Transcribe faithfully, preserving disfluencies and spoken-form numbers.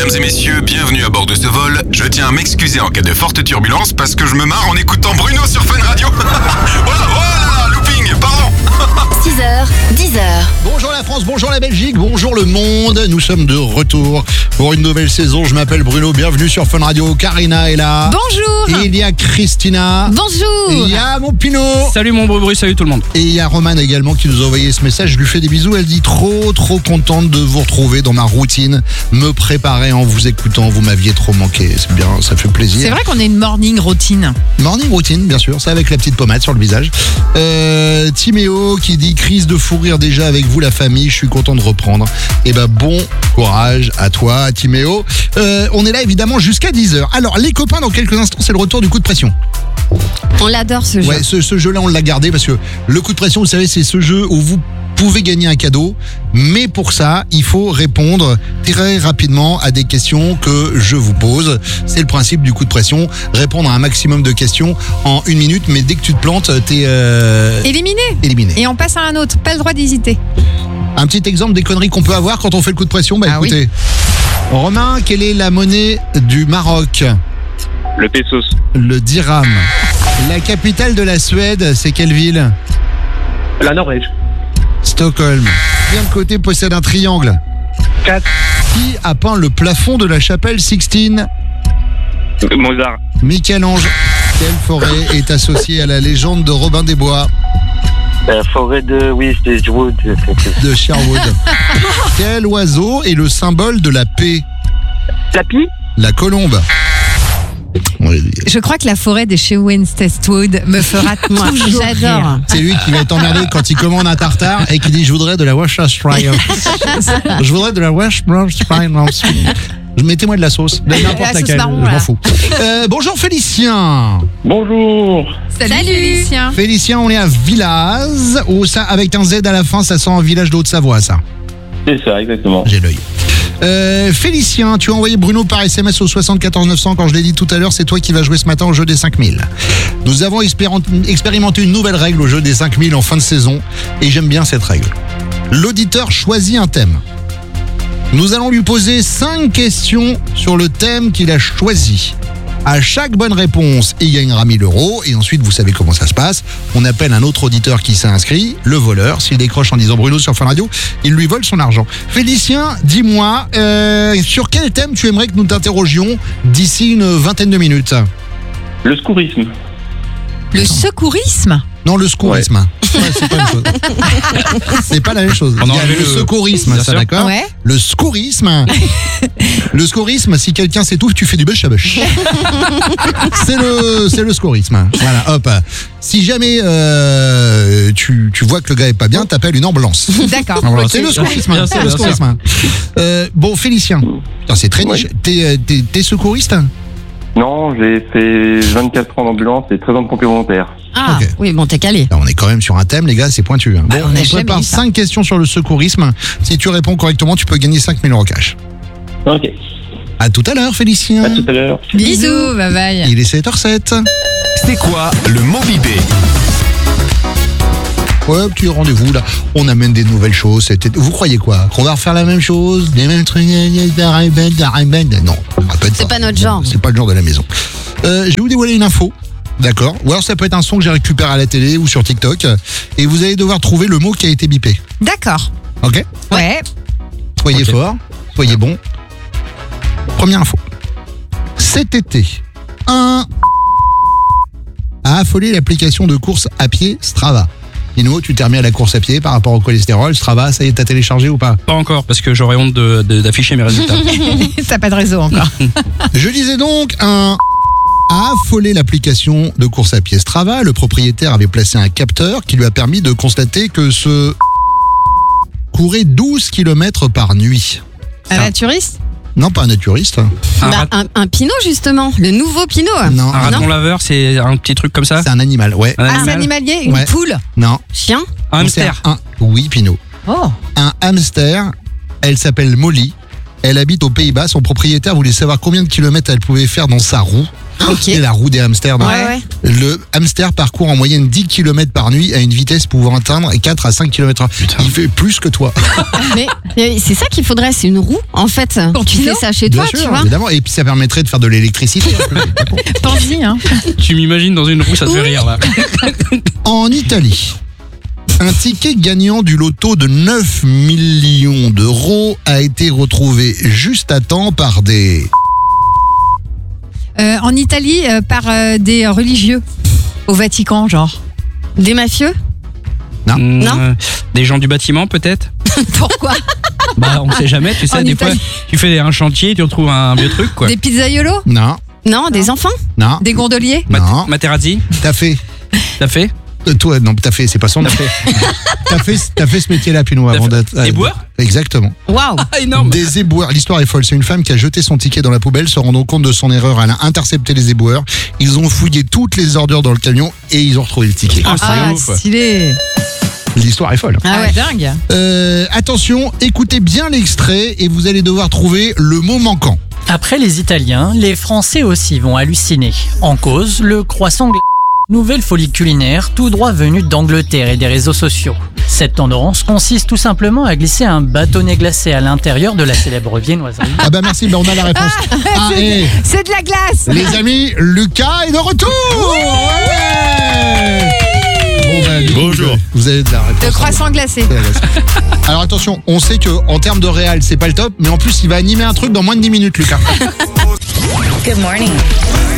Mesdames et messieurs, bienvenue à bord de ce vol. Je tiens à m'excuser en cas de forte turbulence parce que je me marre en écoutant Bruno sur Fun Radio. Voilà, voilà, looping, pardon. six heures, dix heures. Bonjour la France, bonjour la Belgique, bonjour le monde. Nous sommes de retour pour une nouvelle saison. Je m'appelle Bruno, bienvenue sur Fun Radio. Karina est là. Bonjour. Et il y a Christina. Bonjour. Et il y a mon Pinot. Salut mon Brubru, salut tout le monde. Et il y a Romane également qui nous a envoyé ce message. Je lui fais des bisous. Elle dit trop, trop contente de vous retrouver dans ma routine. Me préparer en vous écoutant. Vous m'aviez trop manqué. C'est bien, ça fait plaisir. C'est vrai qu'on a une morning routine. Morning routine, bien sûr. C'est avec la petite pommade sur le visage. Euh, Timéo qui dit crise de fou rire déjà avec vous la famille. Je suis content de reprendre. Et ben bon courage à toi Timéo. Euh, on est là évidemment jusqu'à dix heures. Alors les copains, dans quelques instants, c'est le retour du coup de pression. On l'adore ce jeu. Ouais, ce, ce jeu-là, on l'a gardé parce que le coup de pression, vous savez, c'est ce jeu où vous pouvez gagner un cadeau, mais pour ça, il faut répondre très rapidement à des questions que je vous pose. C'est le principe du coup de pression, répondre à un maximum de questions en une minute, mais dès que tu te plantes, t'es euh, Éliminé. éliminé. Et on passe à un autre. Pas le droit d'hésiter. Un petit exemple des conneries qu'on peut avoir quand on fait le coup de pression, bah Ah écoutez. Romain, quelle est la monnaie du Maroc? Le pesos. Le dirham. La capitale de la Suède, c'est quelle ville? La Norvège. Stockholm. Combien de côtés possède un triangle? quatre. Qui a peint le plafond de la chapelle Sixtine? Mozart. Michel-Ange. Quelle forêt est associée à la légende de Robin des Bois? La forêt de... Oui, c'est Wood. De Sherwood. Quel oiseau est le symbole de la paix? Lapi. La colombe. Je crois que la forêt des Sherwood Westwood me fera toujours rire. C'est lui qui va être emmerdé quand il commande un tartare et qui dit je voudrais de la Worcestershire. Je voudrais de la Worcestershire. Mettez-moi de la sauce, de n'importe La sauce laquelle, marron, je m'en là. fous. Euh, bonjour Félicien. Bonjour. Salut, Salut. Félicien. Félicien, on est à Villaz, ou ça avec un Z à la fin, ça sent un village de Haute-Savoie, ça. C'est ça, exactement. J'ai l'œil. Euh, Félicien, tu as envoyé Bruno par S M S au soixante-quatorze neuf cents. Quand je l'ai dit tout à l'heure, c'est toi qui vas jouer ce matin au jeu des cinq mille. Nous avons expéri- expérimenté une nouvelle règle au jeu des cinq mille en fin de saison, et j'aime bien cette règle. L'auditeur choisit un thème. Nous allons lui poser cinq questions sur le thème qu'il a choisi. À chaque bonne réponse, il gagnera mille euros. Et ensuite, vous savez comment ça se passe. On appelle un autre auditeur qui s'est inscrit, le voleur. S'il décroche en disant Bruno sur Fun Radio, il lui vole son argent. Félicien, dis-moi, euh, sur quel thème tu aimerais que nous t'interrogions d'ici une vingtaine de minutes? Le secourisme. Le secourisme. Non, le secourisme. Ouais, c'est pas la même chose. C'est pas la même chose. On a Il y a enlevé le le- secourisme, Bien ça sûr. d'accord? Ouais. Le secourisme. Le secourisme, si quelqu'un s'étouffe, tu fais du bûche à bûche. C'est le, c'est le secourisme. Voilà, hop. Si jamais euh, tu, tu vois que le gars est pas bien, t'appelles une ambulance. D'accord. Voilà, Ok. c'est le secourisme. Bien sûr, C'est le bien sûr. secourisme. Euh, bon, Félicien. Putain, c'est très niche. Ouais. T'es, euh, t'es, t'es secouriste? Non, j'ai fait vingt-quatre ans d'ambulance et treize ans de complémentaire. Ah, Ok. oui, bon, t'es calé. Là, on est quand même sur un thème, les gars, c'est pointu. Hein. Bah, Bon, on a on jamais prépare eu ça. cinq questions sur le secourisme. Si tu réponds correctement, tu peux gagner cinq mille euros cash. Ok. À tout à l'heure, Félicien. À tout à l'heure. Bisous, bye bye. Il est sept heures sept. C'est quoi le mot bibé? Ouais, petit rendez-vous là. On amène des nouvelles choses. C'était- Vous croyez quoi? Qu'on va refaire la même chose? Les mêmes trucs? Non, C'est pas notre genre. C'est pas le genre de la maison. Euh, je vais vous dévoiler une info. D'accord. Ou alors ça peut être un son que j'ai récupéré à la télé ou sur TikTok. Et vous allez devoir trouver le mot qui a été bipé. D'accord. Ok? Ouais. Soyez Ok. forts. Soyez bons. Première info. Cet été, un a affolé l'application de course à pied Strava. Dino, tu t'es remis à la course à pied par rapport au cholestérol. Strava, ça y est, t'as téléchargé ou pas? Pas encore, parce que j'aurais honte de- de- d'afficher mes résultats. T'as pas de réseau encore. Je disais donc, un a affolé l'application de course à pied Strava. Le propriétaire avait placé un capteur qui lui a permis de constater que ce courait douze kilomètres par nuit. Un naturiste. Non, pas un naturiste. Un, Bah, rat- un, un pinot, justement. Le nouveau pinot. Non, un raton laveur, c'est un petit truc comme ça? c'est un animal. Ouais. Un Ah, c'est animal animalier. Une Ouais. poule. Non. Chien. Un hamster. Un... Oui, Pinot. Oh. Un hamster. Elle s'appelle Molly. Elle habite aux Pays-Bas. Son propriétaire voulait savoir combien de kilomètres elle pouvait faire dans sa roue. C'est la roue des hamsters. non Ouais, ouais. Le hamster parcourt en moyenne dix kilomètres par nuit à une vitesse pouvant atteindre quatre à cinq kilomètres heure. Il fait plus que toi. Mais euh, c'est ça qu'il faudrait, c'est une roue, en fait. Pour tu Pinot fais ça chez Bien toi, sûr, tu vois. évidemment. Et puis ça permettrait de faire de l'électricité. Pense-y, hein. Tu m'imagines dans une roue, ça te fait rire là. En Italie, un ticket gagnant du loto de neuf millions d'euros a été retrouvé juste à temps par des... Euh, en Italie, euh, par euh, des religieux. Au Vatican, genre. Des mafieux. Non. Mmh, Non. euh, Des gens du bâtiment peut-être. Pourquoi? Bah on sait jamais, tu sais, En des Italie. fois tu fais un chantier, tu retrouves un vieux truc quoi. Des pizzaiolos. Non, Non, des enfants. non, Des gondoliers. Mat- non. Materazzi, T'as fait... t'as fait Euh, Toi, non, t'as fait, c'est pas son. T'as fait, t'as fait, t'as fait ce métier-là, Pinot, T'as avant fait- d'être. éboueur Exactement. Waouh. Ah énorme. Des éboueurs. L'histoire est folle. C'est une femme qui a jeté son ticket dans la poubelle, se rendant compte de son erreur. Elle a intercepté les éboueurs. Ils ont fouillé toutes les ordures dans le camion et ils ont retrouvé le ticket. Ah, c'est Ah, ouf. stylé. L'histoire est folle. Ah ouais, dingue. Euh, attention, écoutez bien l'extrait et vous allez devoir trouver le mot manquant. Après les Italiens, les Français aussi vont halluciner. En cause, le croissant glacé. Nouvelle folie culinaire, tout droit venue d'Angleterre et des réseaux sociaux. Cette tendance consiste tout simplement à glisser un bâtonnet glacé à l'intérieur de la célèbre viennoiserie. Ah bah merci, bah on a la réponse. Ah, et C'est de la glace. les amis, Lucas est de retour. Ouais. Bon, bah, du coup, Bonjour. Vous avez de la réponse. Le croissant glacé. Alors attention, on sait que en termes de réal, c'est pas le top, mais en plus il va animer un truc dans moins de dix minutes, Lucas. Good morning.